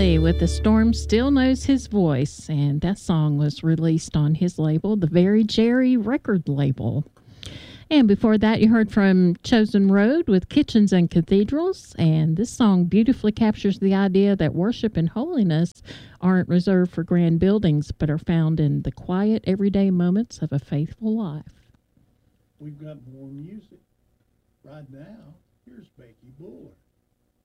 Stanley with The Storm Still Knows His Voice, and that song was released on his label, the Very Jerry record label. And before that, you heard from Chosen Road with Kitchens and Cathedrals, and this song beautifully captures the idea that worship and holiness aren't reserved for grand buildings, but are found in the quiet, everyday moments of a faithful life. We've got more music right now. Here's Becky Buller.